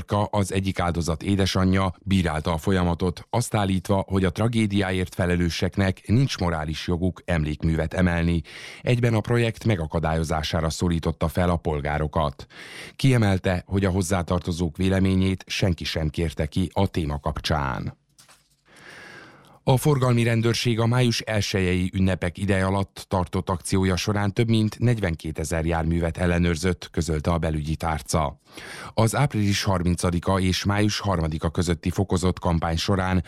Dorka, az egyik áldozat édesanyja bírálta a folyamatot, azt állítva, hogy a tragédiáért felelőseknek nincs morális joguk emlékművet emelni. Egyben a projekt megakadályozására szólította fel a polgárokat. Kiemelte, hogy a hozzátartozók véleményét senki sem kérte ki a téma kapcsán. A forgalmi rendőrség a május 1-i ünnepek ideje alatt tartott akciója során több mint 42 000 járművet ellenőrzött, közölte a belügyi tárca. Az április 30-a és május 3-a közötti fokozott kampány során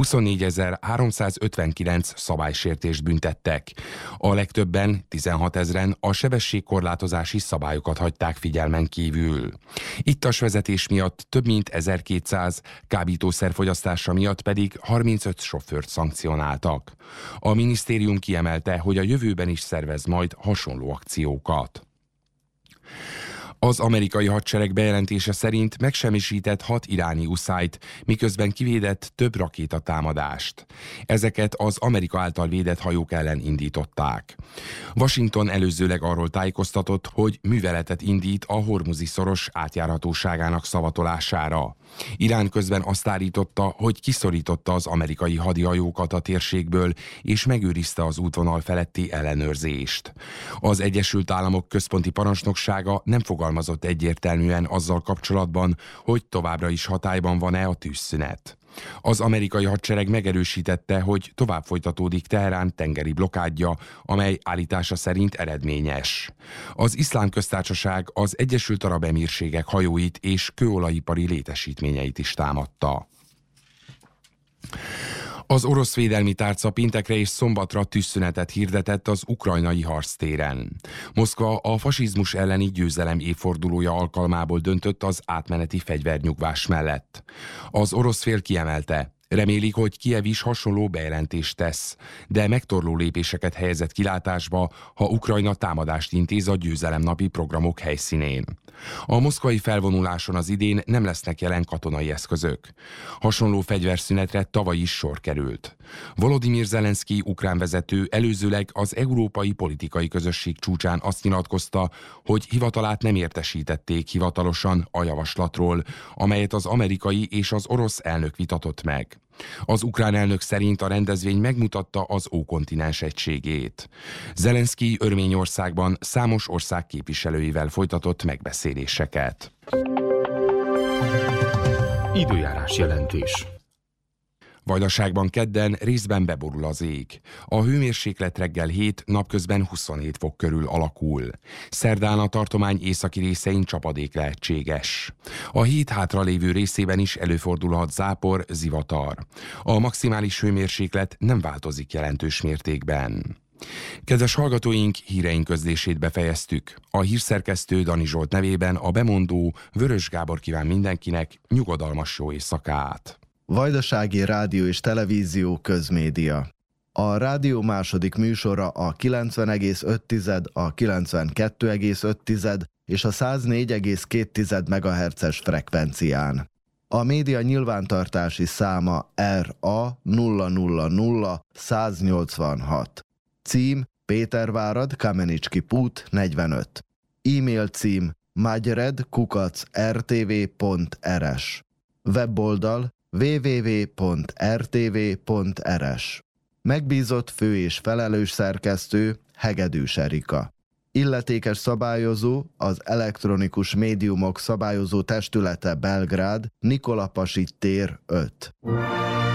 24.359 szabálysértést büntettek. A legtöbben, 16 000-en a sebességkorlátozási szabályokat hagyták figyelmen kívül. Ittas vezetés miatt több mint 1200, kábítószerfogyasztása miatt pedig 35 sofőrt szankcionáltak. A minisztérium kiemelte, hogy a jövőben is szervez majd hasonló akciókat. Az amerikai hadsereg bejelentése szerint megsemmisített 6 iráni uszályt, miközben kivédett több rakétatámadást. Ezeket az Amerika által védett hajók ellen indították. Washington előzőleg arról tájékoztatott, hogy műveletet indít a Hormuzi-szoros átjárhatóságának szavatolására. Irán közben azt állította, hogy kiszorította az amerikai hadihajókat a térségből, és megőrizte az útvonal feletti ellenőrzést. Az Egyesült Államok központi parancsnoksága nem fogalmazott egyértelműen azzal kapcsolatban, hogy továbbra is hatályban van-e a tűzszünet. Az amerikai hadsereg megerősítette, hogy tovább folytatódik Teherán tengeri blokádja, amely állítása szerint eredményes. Az Iszlám Köztársaság az Egyesült Arab Emírségek hajóit és kőolajipari létesítményeit is támadta. Az orosz védelmi tárca péntekre és szombatra tűzszünetet hirdetett az ukrajnai harctéren. Moszkva a fasizmus elleni győzelem évfordulója alkalmából döntött az átmeneti fegyvernyugvás mellett. Az orosz fél kiemelte, remélik, hogy Kijev is hasonló bejelentést tesz, de megtorló lépéseket helyezett kilátásba, ha Ukrajna támadást intéz a győzelemnapi programok helyszínén. A moszkvai felvonuláson az idén nem lesznek jelen katonai eszközök. Hasonló fegyverszünetre tavaly is sor került. Volodymyr Zelenszky ukrán vezető előzőleg az Európai Politikai Közösség csúcsán azt nyilatkozta, hogy hivatalát nem értesítették hivatalosan a javaslatról, amelyet az amerikai és az orosz elnök vitatott meg. Az ukrán elnök szerint a rendezvény megmutatta az ókontinens egységét. Zelenszky Örményországban számos ország képviselőivel folytatott megbeszéléseket. Időjárás jelentés. Vajdaságban kedden részben beborul az ég. A hőmérséklet reggel 7, napközben 27 fok körül alakul. Szerdán a tartomány északi részein csapadék lehetséges. A híd hátralévő részében is előfordulhat zápor, zivatar. A maximális hőmérséklet nem változik jelentős mértékben. Kedves hallgatóink, híreink közlését befejeztük. A hírszerkesztő Dani Zsolt nevében a bemondó Vörös Gábor kíván mindenkinek nyugodalmas jó éjszakát. Vajdasági Rádió és Televízió közmédia. A rádió második műsora a 90,5, a 92,5 és a 104,2 MHz-es frekvencián. A média nyilvántartási száma RA 000 186. Cím Pétervárad, Kamenicski pút 45. E-mail cím magyared@rtv.rs. Weboldal www.rtv.rs. Megbízott fő- és felelős szerkesztő Hegedűs Erika. Illetékes szabályozó az Elektronikus Médiumok Szabályozó Testülete Belgrád, Nikola Pasit tér 5.